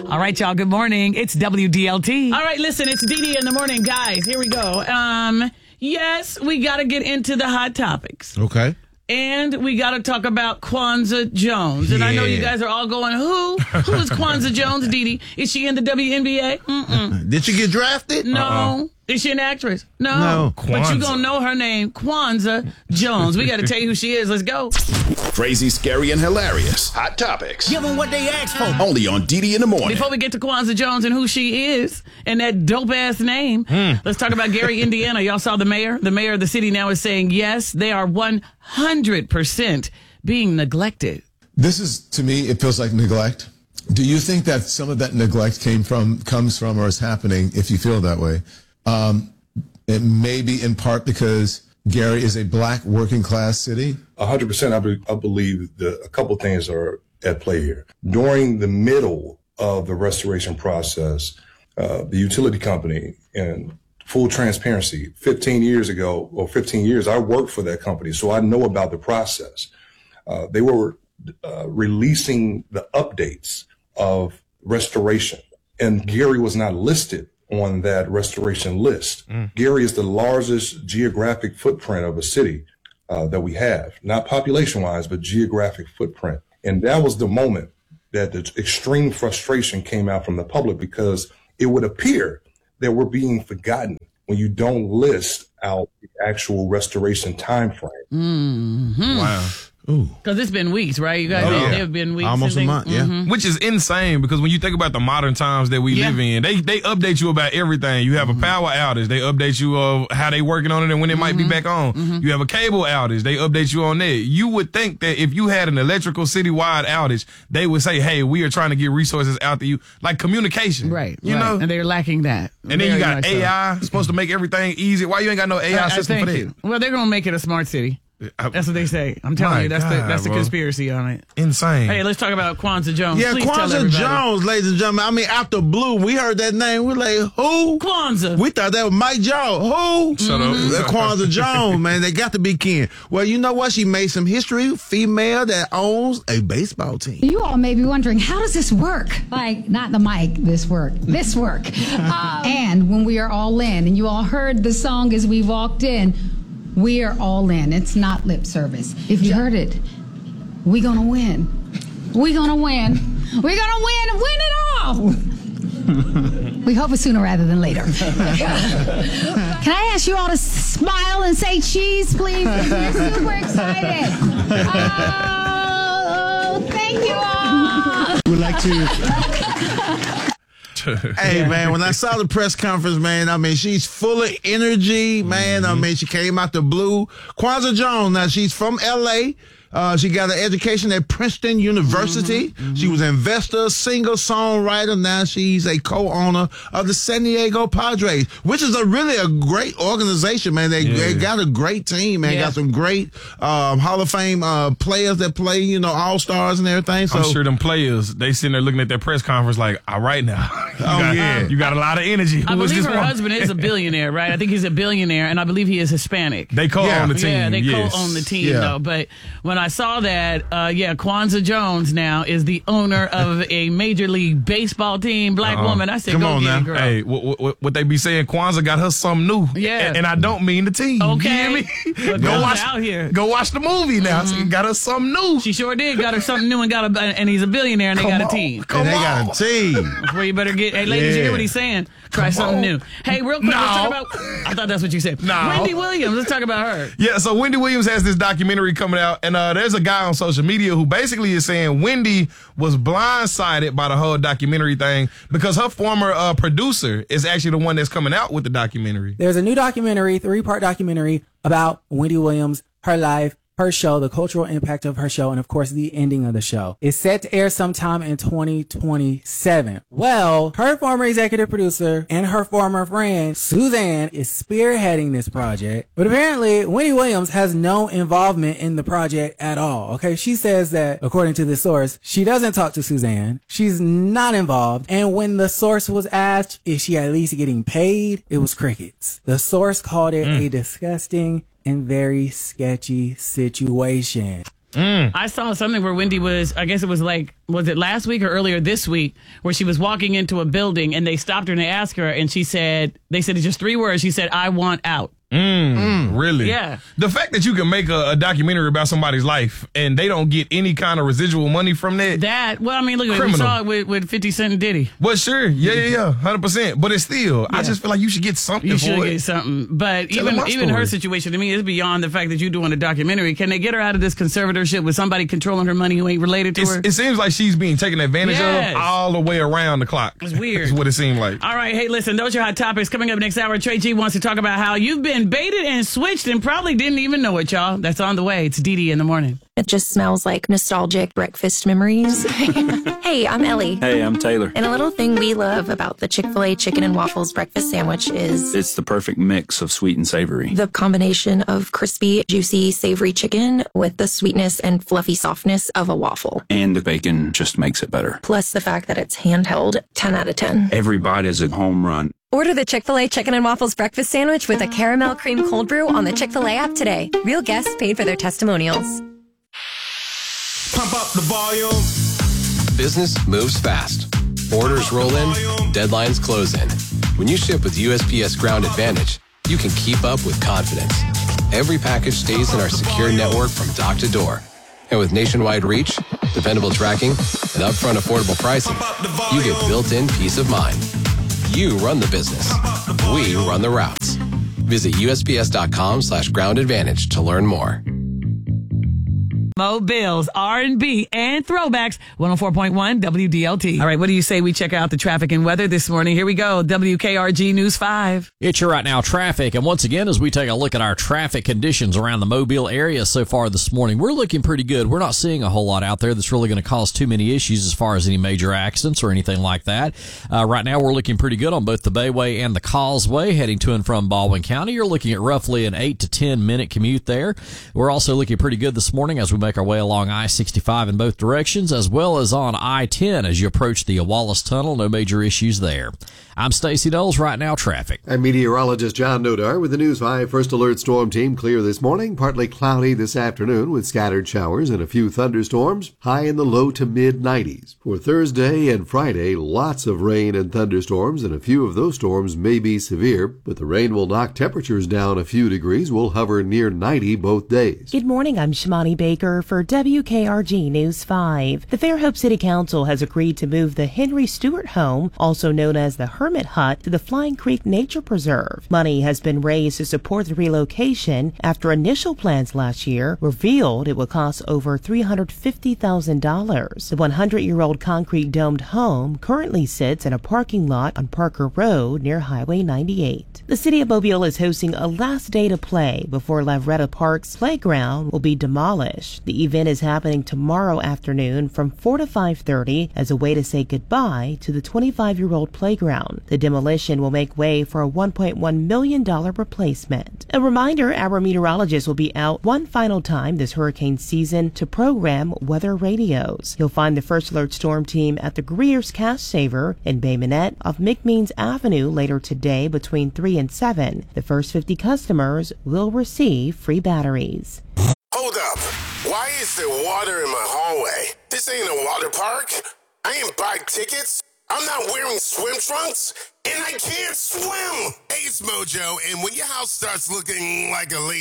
All right, y'all. Good morning. It's WDLT. All right, listen, it's DD in the morning, guys. Here we go. Yes, we got to get into the hot topics. Okay. And we got to talk about Kwanzaa Jones. And I know you guys are all going, who? Who is Kwanzaa Jones, DD? Is she in the WNBA? Mm-mm. Did she get drafted? No. Is she an actress? No. But you're going to know her name, Kwanzaa Jones. We got to tell you who she is. Let's go. Crazy, scary, and hilarious. Hot topics. Give them what they asked for. Only on DD in the morning. Before we get to Kwanzaa Jones and who she is and that dope-ass name, let's talk about Gary, Indiana. Y'all saw the mayor? The mayor of the city now is saying, yes, they are 100% being neglected. This is, to me, it feels like neglect. Do you think that some of that neglect comes from, or is happening, if you feel that way? It may be in part because Gary is a black working class city. 100%. I believe a couple things are at play here. During the middle of the restoration process, the utility company, in full transparency, 15 years, I worked for that company, so I know about the process. They were releasing the updates of restoration, and Gary was not listed on that restoration list. Gary is the largest geographic footprint of a city that we have, not population-wise, but geographic footprint. And that was the moment that the extreme frustration came out from the public, because it would appear that we're being forgotten when you don't list out the actual restoration time frame. Mm-hmm. Wow. Because it's been weeks, right? You guys, they've been weeks. Almost a month, Which is insane, because when you think about the modern times that we live in, they update you about everything. You have a power outage, they update you of how they working on it and when it might be back on. You have a cable outage, they update you on that. You would think that if you had an electrical citywide outage, they would say, hey, we are trying to get resources out to you. Like communication. Right. You know? And they're lacking that. And then you got AI, supposed to make everything easy. Why you ain't got no AI system for that? Well, they're going to make it a smart city. That's what they say. I'm telling you, that's the conspiracy on it. Insane. Hey, let's talk about Kwanzaa Jones. Yeah, Please Kwanzaa Jones, ladies and gentlemen. I mean, out the blue, we heard that name. We're like, who? Kwanzaa. We thought that was Mike Jones. Who? Shut up. Kwanzaa Jones, man. They got to be kin. Well, you know what? She made some history. Female that owns a baseball team. You all may be wondering, how does this work? Like, not the mic, this work. And when we are all in, and you all heard the song as we walked in, we are all in. It's not lip service. If you heard it, we gonna win. We gonna win. We're gonna win and win it all. We hope it's sooner rather than later. Can I ask you all to smile and say cheese, please? We're super excited. Oh, thank you all. We'd like to... Hey, man, when I saw the press conference, man, I mean, she's full of energy, man. I mean, she came out the blue. Kwanzaa Jones, now she's from L.A., she got an education at Princeton University. She was an investor, singer, songwriter. Now she's a co-owner of the San Diego Padres, which is really a great organization, man. They got a great team, man. Got some great Hall of Fame players that play, you know, all-stars and everything. So I'm sure them players, they sitting there looking at their press conference like, all right now. You got a lot of energy. I believe her husband is a billionaire, right? I think he's a billionaire, and I believe he is Hispanic. They co-own the team. Yeah, they co-own the team, though. But when I saw that, Kwanzaa Jones now is the owner of a Major League Baseball team, black woman. I said, come go on get now. it, girl. Hey, what they be saying, Kwanzaa got her something new. Yeah. And I don't mean the team. Okay. You hear me? Go watch out here. Go watch the movie now. So got her something new. She sure did. Got her something new and he's a billionaire and they got a team. They got a team. That's where you better get. Hey, ladies, you hear what he's saying? Try something new. Hey, real quick, let's talk about. I thought that's what you said. No. Wendy Williams. Let's talk about her. Yeah, so Wendy Williams has this documentary coming out, and there's a guy on social media who basically is saying Wendy was blindsided by the whole documentary thing because her former producer is actually the one that's coming out with the documentary. There's a new documentary, 3-part documentary about Wendy Williams, her life, her show, the cultural impact of her show, and of course the ending of the show. It's set to air sometime in 2027. Well, her former executive producer and her former friend Suzanne is spearheading this project, but apparently Wendy Williams has no involvement in the project at all. Okay, she says that according to this source, she doesn't talk to Suzanne, she's not involved, and when the source was asked if she at least getting paid, it was crickets. The source called it a disgusting and very sketchy situation. I saw something where Wendy was, I guess it was it last week or earlier this week, where she was walking into a building and they stopped her and they asked her and they said it's just 3 words. She said, "I want out." Really? Yeah. The fact that you can make a documentary about somebody's life and they don't get any kind of residual money from that. Well, I mean, look, we saw it with 50 Cent and Diddy. Well, sure. Yeah. 100%. But it's still, I just feel like you should get something for it. You should get something. But even her situation, to me, is beyond the fact that you're doing a documentary. Can they get her out of this conservatorship with somebody controlling her money who ain't related to her? It seems like she's being taken advantage of all the way around the clock. It's weird. That's what it seemed like. All right. Hey, listen, those are hot topics. Coming up next hour, Trey G wants to talk about how you've been baited and switched and probably didn't even know it, y'all. That's on the way. It's DD in the morning. It just smells like nostalgic breakfast memories. Hey, I'm Ellie. Hey, I'm Taylor. And a little thing we love about the Chick-fil-A chicken and waffles breakfast sandwich is it's the perfect mix of sweet and savory. The combination of crispy, juicy, savory chicken with the sweetness and fluffy softness of a waffle. And the bacon just makes it better. Plus the fact that it's handheld, 10 out of 10. Every bite is a home run. Order the Chick-fil-A Chicken and Waffles breakfast sandwich with a caramel cream cold brew on the Chick-fil-A app today. Real guests paid for their testimonials. Pump up the volume. Business moves fast. Orders roll in, deadlines close in. When you ship with USPS Ground Advantage, you can keep up with confidence. Every package stays in our secure network from dock to door. And with nationwide reach, dependable tracking, and upfront affordable pricing, you get built-in peace of mind. You run the business. We run the routes. Visit USPS.com/Ground Advantage to learn more. Mobiles, R&B, and throwbacks. 104.1 WDLT. All right, what do you say we check out the traffic and weather this morning? Here we go. WKRG News 5. It's your right now traffic. And once again, as we take a look at our traffic conditions around the Mobile area so far this morning, we're looking pretty good. We're not seeing a whole lot out there that's really going to cause too many issues as far as any major accidents or anything like that. Right now, we're looking pretty good on both the Bayway and the Causeway heading to and from Baldwin County. You're looking at roughly an 8 to 10 minute commute there. We're also looking pretty good this morning as we make our way along I-65 in both directions, as well as on I-10 as you approach the Wallace Tunnel. No major issues there. I'm Stacey Knowles. Right now, traffic. I'm meteorologist John Nodar with the News 5 First Alert Storm Team. Clear this morning, partly cloudy this afternoon with scattered showers and a few thunderstorms, high in the low to mid-90s. For Thursday and Friday, lots of rain and thunderstorms, and a few of those storms may be severe, but the rain will knock temperatures down a few degrees. We'll hover near 90 both days. Good morning, I'm Shimani Baker for WKRG News 5. The Fairhope City Council has agreed to move the Henry Stewart Home, also known as the Hermit Hut, to the Flying Creek Nature Preserve. Money has been raised to support the relocation after initial plans last year revealed it would cost over $350,000. The 100-year-old concrete domed home currently sits in a parking lot on Parker Road near Highway 98. The city of Mobile is hosting a last day to play before Lavretta Park's playground will be demolished. The event is happening tomorrow afternoon from 4 to 5:30 as a way to say goodbye to the 25-year-old playground. The demolition will make way for a $1.1 million replacement. A reminder, our meteorologist will be out one final time this hurricane season to program weather radios. You'll find the First Alert Storm Team at the Greer's Cash Saver in Bay Minette off McMeans Avenue later today between 3 and 7. The first 50 customers will receive free batteries. Hold up. Why is there water in my hallway? This ain't a water park. I ain't buy tickets. I'm not wearing swim trunks, and I can't swim. Hey, it's Mojo, and when your house starts looking like a lake,